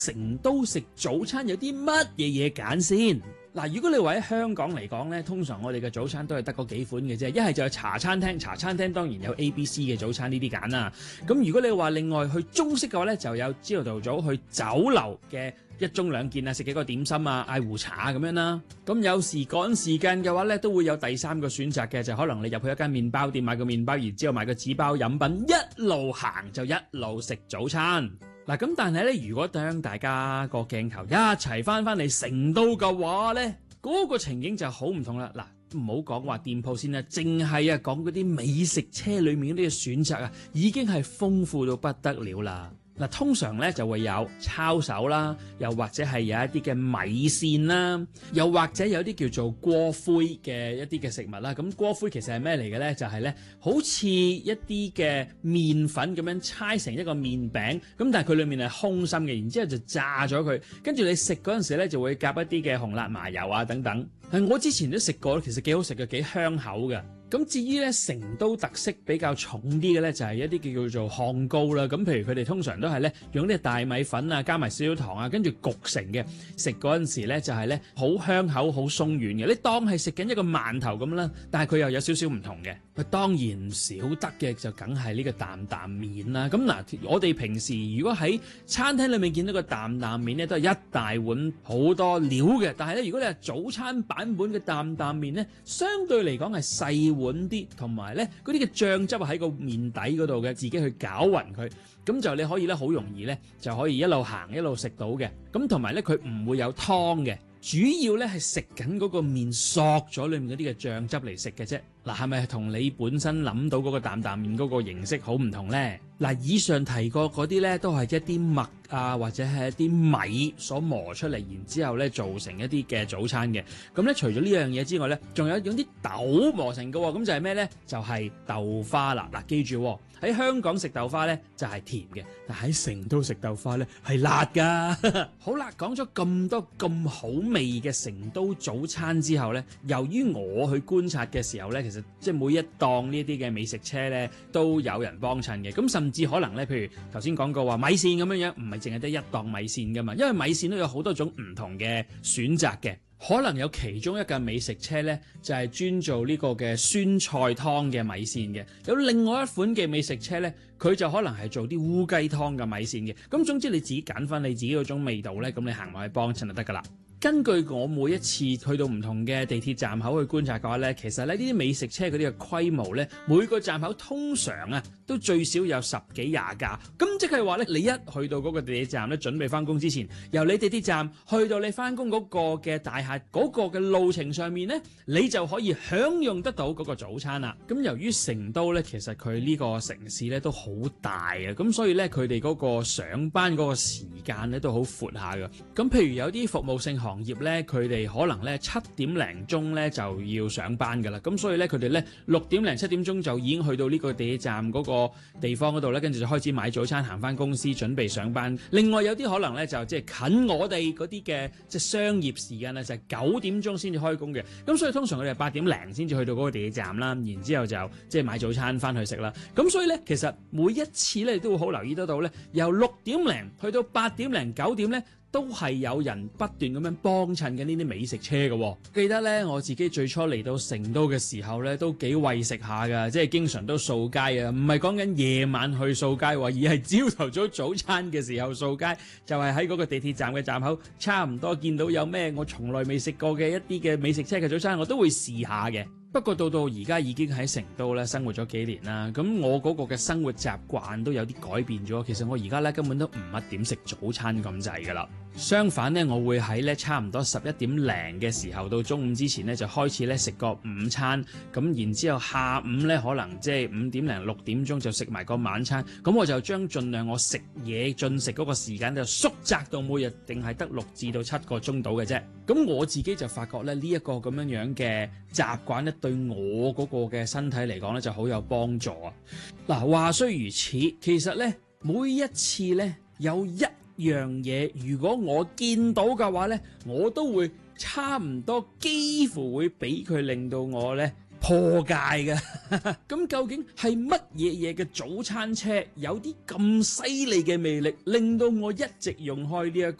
成都食早餐有啲乜嘢嘢揀先？嗱，如果你話喺香港嚟講咧，通常我哋嘅早餐都係得嗰幾款嘅啫，一係就係茶餐廳，茶餐廳當然有 A、B、C 嘅早餐呢啲揀啦。咁如果你話另外去中式嘅話咧，就有朝頭早去酒樓嘅一盅兩件啊，食幾個點心啊，嗌壺茶咁樣啦。咁有時趕時間嘅話咧，都會有第三個選擇嘅，就可能你入去一間麵包店買個麵包，然之後買個紙包飲品，一路行就一路食早餐。嗱，咁但係咧，如果當大家個鏡頭一齊翻嚟成都嘅話咧，嗰個情景就好唔同啦。嗱，唔好講話店鋪先啦，淨係講嗰啲美食車裏面嗰啲選擇啊，已經係豐富到不得了啦。嗱，通常咧就會有抄手啦，又或者係有一啲嘅米線啦，又或者有啲叫做鍋灰嘅一啲嘅食物啦。咁鍋灰其實係咩嚟嘅咧？就係咧好似一啲嘅麵粉咁樣搓成一個麵餅，咁但係佢裏面係空心嘅，然之後就炸咗佢，跟住你食嗰陣時咧就會夾一啲嘅紅辣麻油啊等等。我之前都食過，其實幾好食嘅，幾香口嘅。咁至於咧成都特色比較重啲嘅咧，就係一啲叫做漢糕啦。咁譬如佢哋通常都係咧用啲大米粉啊，加埋少少糖啊，跟住焗成嘅。食嗰陣時咧就係咧好香口、好鬆軟嘅。你當係食緊一個饅頭咁啦，但係佢又有少少唔同嘅。當然唔少得嘅就梗係呢個擔擔麵啦。咁嗱，我哋平時如果喺餐廳裏面見到個擔擔麵咧，都係一大碗好多料嘅。但係咧，如果你係早餐版本嘅擔擔麵咧，相對嚟講係細碗啲，同埋咧嗰啲嘅醬汁喺個麵底嗰度嘅，自己去攪勻佢，咁就你可以咧好容易咧就可以一路行一路食到嘅。咁同埋咧佢唔會有湯嘅，主要咧係食緊嗰個麵索咗裏面嗰啲嘅醬汁嚟食嘅啫。嗱，係咪同你本身諗到嗰個擔擔麵嗰個形式好唔同呢？嗱，以上提過嗰啲咧都係一啲麥啊，或者係一啲米所磨出嚟，然之後咧做成一啲嘅早餐嘅。咁咧除咗呢樣嘢之外咧，仲有用啲豆磨成嘅喎。咁就係咩咧？就係豆花啦。嗱，記住喺香港食豆花咧就係甜嘅，但喺成都食豆花咧係辣㗎。好啦，講咗咁多咁好味嘅成都早餐之後咧，由於我去觀察嘅時候咧，其實即係每一檔呢啲嘅美食車咧都有人幫襯嘅。咁甚至可能咧，譬如頭先講過話米線咁樣樣，唔係淨係得一檔米線㗎嘛，因為米線都有好多種唔同嘅選擇嘅。可能有其中一架美食車呢，就係專做呢個嘅酸菜湯嘅米線嘅，有另外一款嘅美食車呢，佢就可能係做啲烏雞湯嘅米線嘅。咁總之你自己揀翻你自己嗰種味道呢，咁你行埋去幫襯就得㗎啦。根據我每一次去到唔同嘅地鐵站口去觀察嘅話呢，其實咧呢啲美食車嗰啲嘅規模呢，每個站口通常啊都最少有10幾20架。咁即係話呢，你一去到嗰個地鐵站呢，準備翻工之前，由你地鐵站去到你翻工嗰個嘅大廈嗰個嘅路程上面呢，你就可以享用得到嗰個早餐啦。咁由於成都呢，其實佢呢個城市呢都好大啊，咁所以呢，佢哋嗰個上班嗰個時間呢都好闊下㗎。咁譬如有啲服務性行業咧，佢哋可能咧7點零鐘咧就要上班噶啦，咁所以咧佢哋咧6點零7點鐘就已經去到呢個地鐵站嗰個地方嗰度咧，跟住就開始買早餐，行翻公司準備上班。另外有啲可能咧就即係近我哋嗰啲嘅即係商業時間咧，就係9點鐘先至開工嘅，咁所以通常佢哋8點零先至去到嗰個地鐵站啦，然之後就即係買早餐翻去食啦。咁所以咧其實每一次咧都會好留意得到咧，由6點零去到8點零9點咧，都係有人不斷咁樣幫襯緊呢啲美食車嘅喎。記得咧，我自己最初嚟到成都嘅時候咧，都幾為食下㗎，即係經常都掃街啊。唔係講緊夜晚去掃街喎，而係朝頭早早餐嘅時候掃街，就係喺嗰個地鐵站嘅站口，差唔多見到有咩我從來未食過嘅一啲嘅美食車嘅早餐，我都會試下嘅。不過到而家已經喺成都咧生活咗幾年啦，咁我嗰個嘅生活習慣都有啲改變咗。其實我而家咧根本都唔乜點食早餐咁滯㗎啦。相反咧，我會喺咧差唔多11點零嘅時候到中午之前咧就開始咧食個午餐，咁然之後下午咧可能即係5點零6點鐘就食埋個晚餐。咁我就將盡量我食嘢進食嗰個時間就縮窄到每日定係得6至到7個鐘到嘅啫。咁我自己就發覺咧呢一個咁樣樣嘅習慣咧，對我嗰個嘅身體嚟講咧就好有幫助啊！嗱，話雖如此，其實咧每一次咧有一樣嘢，如果我見到嘅話咧，我都會差唔多幾乎會俾佢令到我咧抱破戒嘅。咁究竟係乜嘢嘅早餐車有啲咁犀利嘅魅力，令到我一直用開呢一